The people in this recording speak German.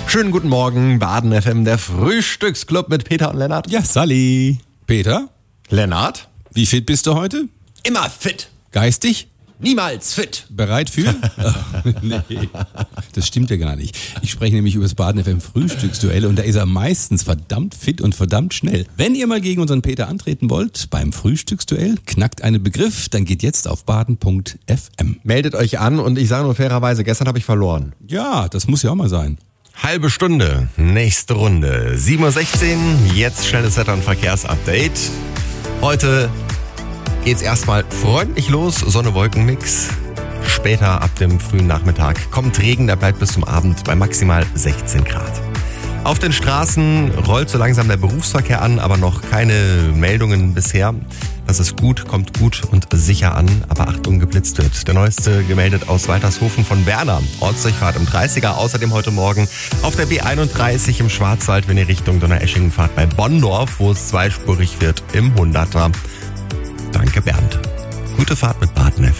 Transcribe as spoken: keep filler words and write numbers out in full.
Schönen guten Morgen, Baden F M, der Frühstücksclub mit Peter und Lennart. Ja, Sally. Peter? Lennart? Wie fit bist du heute? Immer fit. Geistig? Niemals fit. Bereit für? Oh, nee, das stimmt ja gar nicht. Ich spreche nämlich über das Baden F M Frühstücksduell und da ist er meistens verdammt fit und verdammt schnell. Wenn ihr mal gegen unseren Peter antreten wollt, beim Frühstücksduell, knackt einen Begriff, dann geht jetzt auf baden punkt f m. Meldet euch an und ich sage nur fairerweise, gestern habe ich verloren. Ja, das muss ja auch mal sein. Halbe Stunde, nächste Runde. sieben Uhr sechzehn, jetzt schnelles Wetter- und Verkehrsupdate. Heute geht's erstmal freundlich los, Sonne-Wolken-Mix. Später ab dem frühen Nachmittag kommt Regen, der bleibt bis zum Abend bei maximal sechzehn Grad. Auf den Straßen rollt so langsam der Berufsverkehr an, aber noch keine Meldungen bisher. Das ist gut, kommt gut und sicher an, aber Achtung, geblitzt wird. Der neueste gemeldet aus Waltershofen von Werner. Ortsdurchfahrt im dreißiger, außerdem heute Morgen auf der B einunddreißig im Schwarzwald, wenn ihr Richtung Donaueschingen fahrt, bei Bonndorf, wo es zweispurig wird im hunderter. Danke Bernd. Gute Fahrt mit Baden F M.